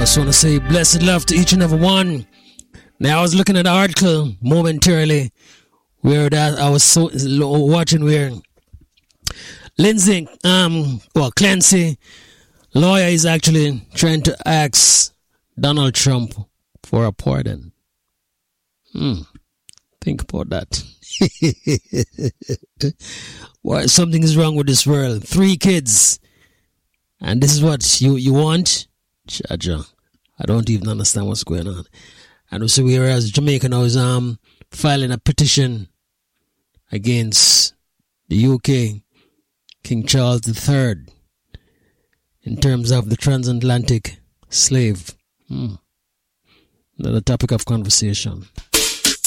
Just want to say blessed love to each and every one. Now I was looking at the article momentarily where that I was watching where Clancy lawyer is actually trying to ask Donald Trump for a pardon. Think about that. Why something is wrong with this world. 3 kids, and this is what you want? Chaja, I don't even understand what's going on. And so whereas Jamaica now is filing a petition against the UK King Charles III in terms of the transatlantic slave. Another topic of conversation.